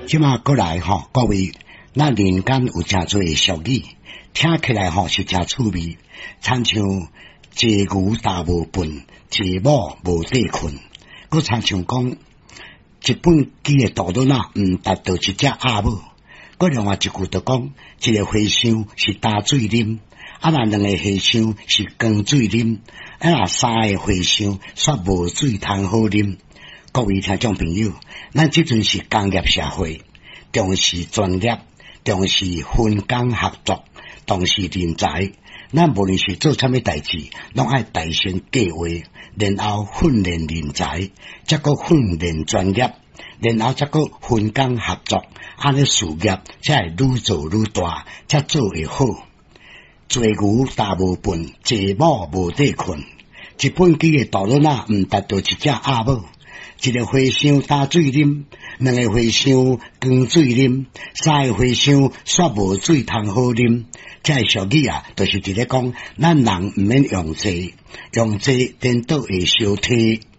即马过来各位，咱人间有诚多俗语，听起来是诚趣味，亲像坐牛踏无笨，坐某无地困，佮亲像讲一本鸡的肚肚仔毋达到一只鸭母，佮另外一句就讲一个和尚是打水啉，若两个和尚是光水啉，若三个和尚煞无水通好啉。各位听众朋友，咱即阵是工业社会，重视专业，重视分工合作，重视人才。咱无论是做啥物代志，拢爱大先计划，然后训练人才，再个训练专业，然后再个分工合作，安尼事业才会愈做愈大，才做会好。坐牛踏无笨，坐某无地困。一本鸡的肚肚仔毋达到一只鸭母。一个和尚打水啉，两个和尚光水啉，三个和尚煞无水通好啉。这俗语就是伫咧讲，咱人毋免用济，用济颠倒会相替。